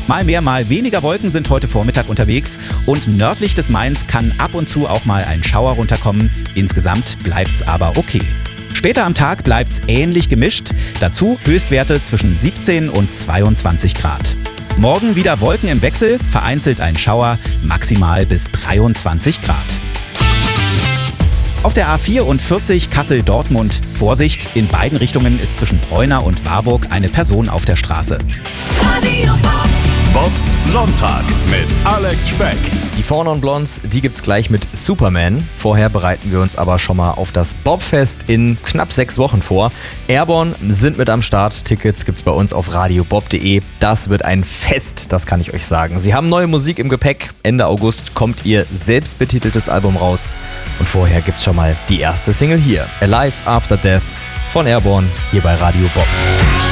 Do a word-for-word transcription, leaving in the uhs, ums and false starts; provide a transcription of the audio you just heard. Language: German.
Mal mehr, mal weniger Wolken sind heute Vormittag unterwegs und nördlich des Mains kann ab und zu auch mal ein Schauer runterkommen. Insgesamt bleibt's aber okay. Später am Tag bleibt's ähnlich gemischt. Dazu Höchstwerte zwischen siebzehn und zweiundzwanzig Grad. Morgen wieder Wolken im Wechsel, vereinzelt ein Schauer, maximal bis dreiundzwanzig Grad. Auf der A vierundvierzig Kassel-Dortmund Vorsicht, in beiden Richtungen ist zwischen Bräuna und Warburg eine Person auf der Straße. Bobs Sonntag mit Alex Speck. Die Four Non Blondes, die gibt's gleich mit Superman. Vorher bereiten wir uns aber schon mal auf das Bobfest in knapp sechs Wochen vor. Airborne sind mit am Start. Tickets gibt's bei uns auf radio bob punkt de. Das wird ein Fest, das kann ich euch sagen. Sie haben neue Musik im Gepäck. Ende August kommt ihr selbstbetiteltes Album raus. Und vorher gibt's schon mal die erste Single hier. Alive After Death von Airborne hier bei Radio Bob.